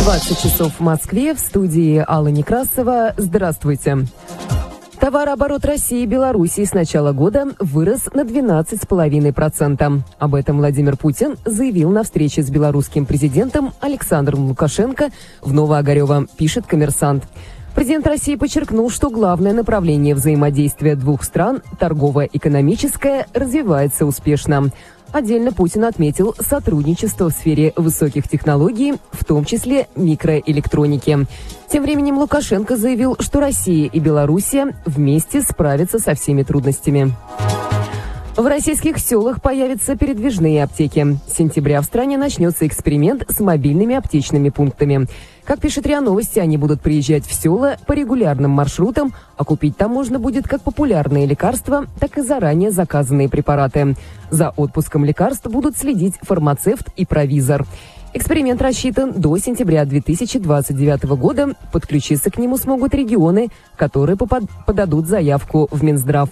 20 часов в Москве, в студии Алла Некрасова. Здравствуйте. Товарооборот России и Белоруссии с начала года вырос на 12,5%. Об этом Владимир Путин заявил на встрече с белорусским президентом Александром Лукашенко в Новоогарево, пишет «Коммерсант». Президент России подчеркнул, что главное направление взаимодействия двух стран, торгово-экономическое, развивается успешно. Отдельно Путин отметил сотрудничество в сфере высоких технологий, в том числе микроэлектроники. Тем временем Лукашенко заявил, что Россия и Белоруссия вместе справятся со всеми трудностями. В российских селах появятся передвижные аптеки. С сентября в стране начнется эксперимент с мобильными аптечными пунктами. Как пишет РИА Новости, они будут приезжать в села по регулярным маршрутам, а купить там можно будет как популярные лекарства, так и заранее заказанные препараты. За отпуском лекарств будут следить фармацевт и провизор. Эксперимент рассчитан до сентября 2029 года. Подключиться к нему смогут регионы, которые подадут заявку в Минздрав.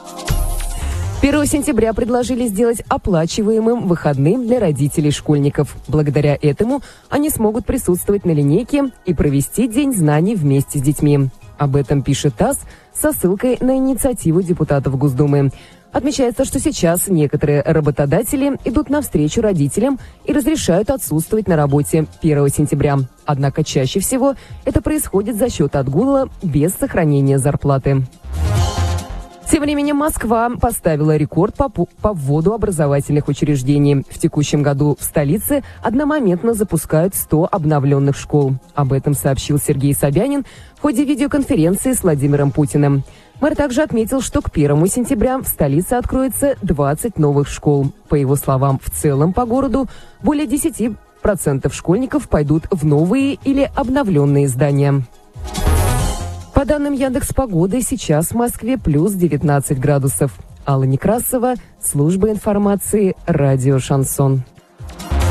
1 сентября предложили сделать оплачиваемым выходным для родителей школьников. Благодаря этому они смогут присутствовать на линейке и провести День знаний вместе с детьми. Об этом пишет ТАСС со ссылкой на инициативу депутатов Госдумы. Отмечается, что сейчас некоторые работодатели идут навстречу родителям и разрешают отсутствовать на работе 1 сентября. Однако чаще всего это происходит за счет отгула без сохранения зарплаты. Тем временем Москва поставила рекорд по вводу образовательных учреждений. В текущем году в столице одномоментно запускают 100 обновленных школ. Об этом сообщил Сергей Собянин в ходе видеоконференции с Владимиром Путиным. Мэр также отметил, что к 1 сентября в столице откроется 20 новых школ. По его словам, в целом по городу более 10% школьников пойдут в новые или обновленные здания. По данным Яндекс.Погоды, сейчас в Москве плюс 19 градусов. Алла Некрасова, служба информации, радио «Шансон».